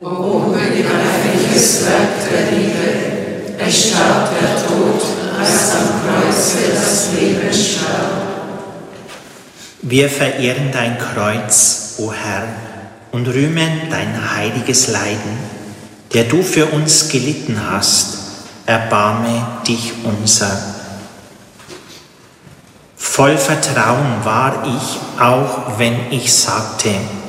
O unbegreifliches Werk der Liebe, erstarb der Tod, als am Kreuze das Leben starb. Wir verehren dein Kreuz, o Herr, und rühmen dein heiliges Leiden, der du für uns gelitten hast. Erbarme dich unser. Voll Vertrauen war ich, auch wenn ich sagte,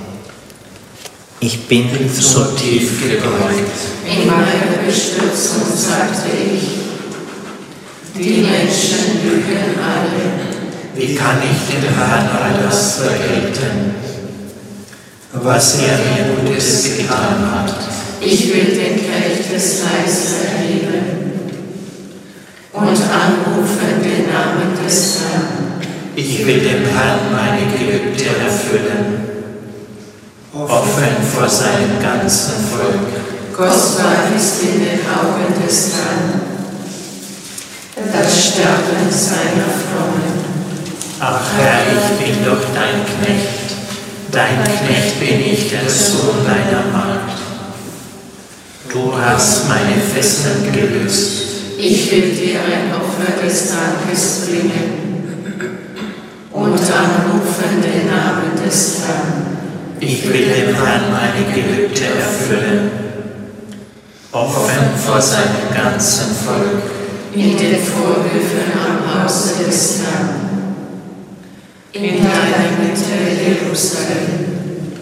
ich bin so tief gebeugt. In meiner Bestürzung sagte ich, die Menschen lügen alle. Wie kann ich dem Herrn alles vergelten, was er mir Gutes getan hat? Ich will den Kelch des Leids erheben und anrufen den Namen des Herrn. Ich will dem Herrn meine Gelübde erfüllen, offen vor seinem ganzen Volk. Kostbar ist in den Augen des Herrn das Sterben seiner Frommen. Ach Herr, ich bin doch dein Knecht bin ich, der Sohn deiner Magd. Du hast meine Fesseln gelöst. Ich will dir ein Opfer des Dankes bringen und anrufen den Namen des Herrn. Ich will dem Herrn meine Gelübde erfüllen, offen vor seinem ganzen Volk. In den Vorhöfen am Hause des Herrn, in deiner Mitte Jerusalem.